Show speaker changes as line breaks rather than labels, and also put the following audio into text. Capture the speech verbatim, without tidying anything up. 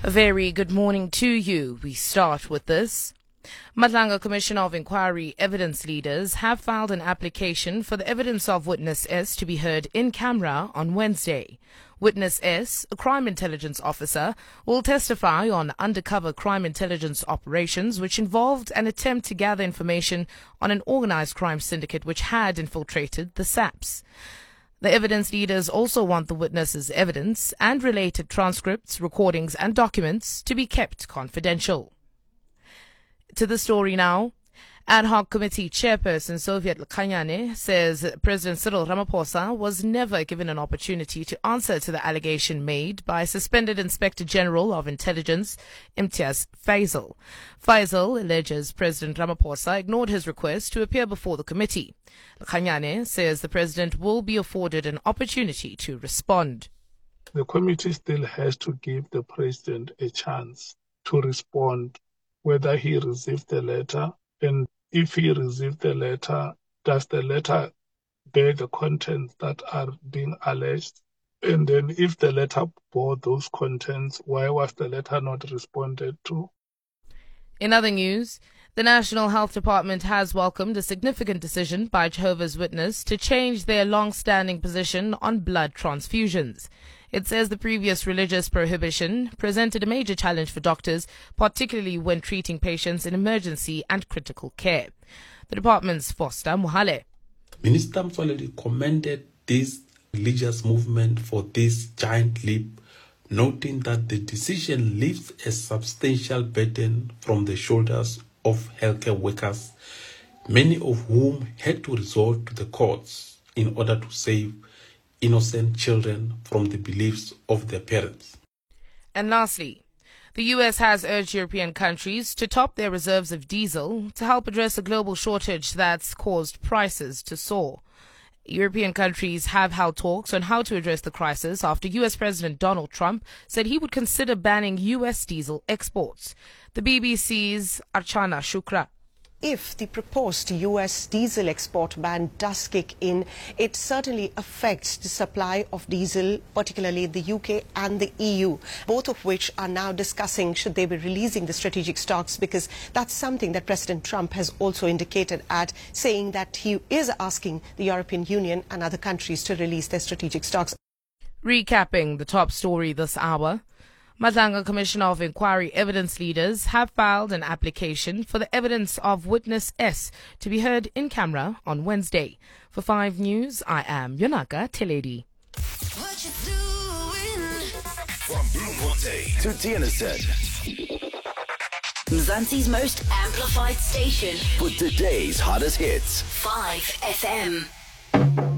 A very good morning to you. We start with this. Madlanga Commission of Inquiry evidence leaders have filed an application for the evidence of Witness S to be heard in camera on Wednesday. Witness S, a crime intelligence officer, will testify on undercover crime intelligence operations which involved an attempt to gather information on an organized crime syndicate which had infiltrated the S A Ps. The evidence leaders also want the witness's evidence and related transcripts, recordings and documents to be kept confidential. To the story now. Ad hoc committee chairperson Soviet Lukhanyane says President Cyril Ramaphosa was never given an opportunity to answer to the allegation made by suspended Inspector General of Intelligence Imtiaz Faisal. Faisal alleges President Ramaphosa ignored his request to appear before the committee. Lukhanyane says the president will be afforded an opportunity to respond.
The committee still has to give the president a chance to respond, whether he received the letter, and if he received the letter, does the letter bear the contents that are being alleged? And then if the letter bore those contents, why was the letter not responded to?
In other news, the National Health Department has welcomed a significant decision by Jehovah's Witnesses to change their long-standing position on blood transfusions. It says the previous religious prohibition presented a major challenge for doctors, particularly when treating patients in emergency and critical care. The department's Foster Mohale.
Minister Motsoaledi commended this religious movement for this giant leap, noting that the decision lifts a substantial burden from the shoulders of healthcare workers, many of whom had to resort to the courts in order to save innocent children from the beliefs of their parents.
And lastly, the U S has urged European countries to top their reserves of diesel to help address a global shortage that's caused prices to soar. European countries have held talks on how to address the crisis after U S President Donald Trump said he would consider banning U S diesel exports. The B B C's Archana Shukra.
If the proposed U S diesel export ban does kick in, it certainly affects the supply of diesel, particularly the U K and the E U, both of which are now discussing should they be releasing the strategic stocks, because that's something that President Trump has also indicated at, saying that he is asking the European Union and other countries to release their strategic stocks.
Recapping the top story this hour. Madlanga Commission of Inquiry evidence leaders have filed an application for the evidence of Witness S to be heard in camera on Wednesday. For five News, I am Yonaka Teledi.
What you doing? From Blue Monte to Tienaset. Mzansi's most amplified station. For today's hottest hits. five F M.